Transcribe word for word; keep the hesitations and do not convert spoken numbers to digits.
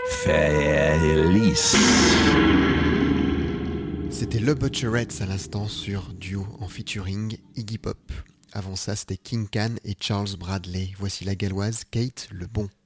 Felice. C'était Le Butcherettes à l'instant sur Duo en featuring Iggy Pop. Avant ça, c'était King Can et Charles Bradley. Voici la galloise Kate Le Bon.